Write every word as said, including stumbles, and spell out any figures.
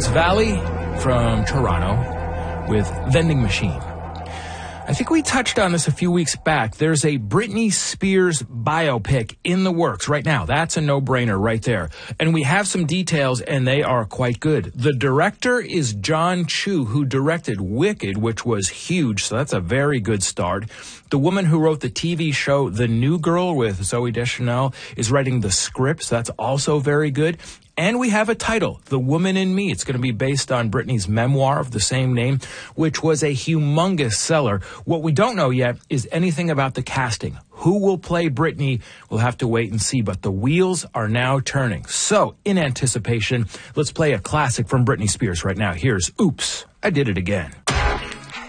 Alex Valley from Toronto with Vending Machine. I think we touched on this a few weeks back. There's a Britney Spears biopic in the works right now. That's a no-brainer right there. And we have some details, and they are quite good. The director is John Chu, who directed Wicked, which was huge, so that's a very good start. The woman who wrote the T V show The New Girl with Zooey Deschanel is writing the script, so that's also very good. And we have a title, The Woman in Me. It's going to be based on Britney's memoir of the same name, which was a humongous seller. What we don't know yet is anything about the casting. Who will play Britney? We'll have to wait and see, but the wheels are now turning. So, in anticipation, let's play a classic from Britney Spears right now. Here's Oops, I Did It Again.